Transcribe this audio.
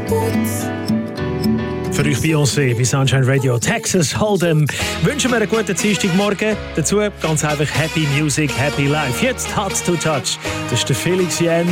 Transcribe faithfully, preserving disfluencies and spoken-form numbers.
Für euch Beyoncé bei Sunshine Radio Texas Hold'em wünschen wir einen guten Dienstagmorgen. Dazu ganz einfach Happy Music, Happy Life. Jetzt Hot to Touch. Das ist der Felix Jähn.